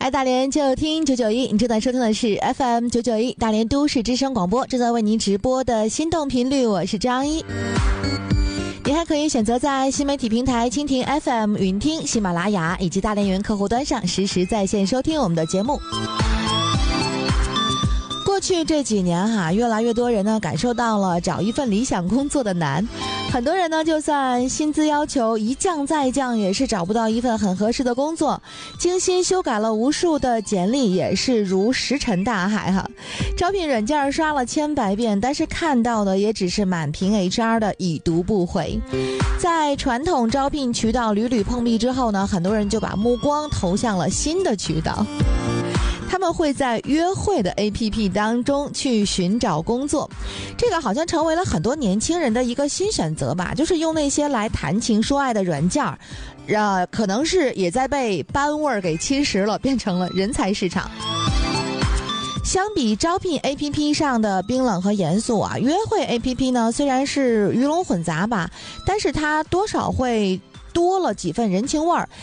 爱大连就听991，你正在收听的是 FM 991大连都市之声广播，正在为您直播的心动频率，我是张一。你还可以选择在新媒体平台蜻蜓 FM、云听、喜马拉雅以及大连云客户端上实时在线收听我们的节目。过去这几年越来越多人呢感受到了找一份理想工作的难，很多人呢就算薪资要求一降再降，也是找不到一份很合适的工作，精心修改了无数的简历也是如石沉大海招聘软件刷了千百遍，但是看到的也只是满屏 HR 的已读不回。在传统招聘渠道屡屡碰壁之后呢，很多人就把目光投向了新的渠道，他们会在约会的 APP 当中去寻找工作，这个好像成为了很多年轻人的一个新选择吧，就是用那些来谈情说爱的软件可能是也在被班味儿给侵蚀了，变成了人才市场。相比招聘 APP 上的冰冷和严肃约会 APP 呢虽然是鱼龙混杂吧，但是它多少会多了几分人情味儿，